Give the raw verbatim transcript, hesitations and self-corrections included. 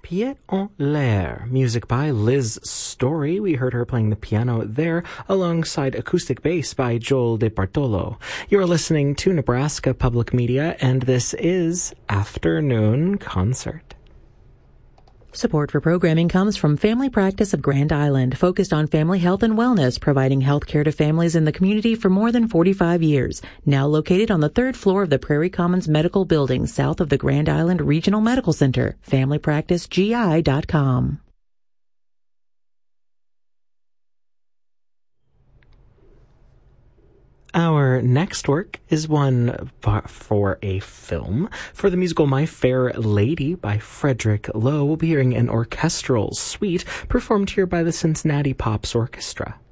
Pied en l'air, music by Liz Story. We heard her playing the piano there alongside acoustic bass by Joel DeBartolo. You're listening to Nebraska Public Media, and this is Afternoon Concert. Support for programming comes from Family Practice of Grand Island, focused on family health and wellness, providing health care to families in the community for more than forty-five years. Now located on the third floor of the Prairie Commons Medical Building, south of the Grand Island Regional Medical Center. family practice g i dot com. Our next work is one for a film. For the musical My Fair Lady by Frederick Lowe, we'll be hearing an orchestral suite performed here by the Cincinnati Pops Orchestra.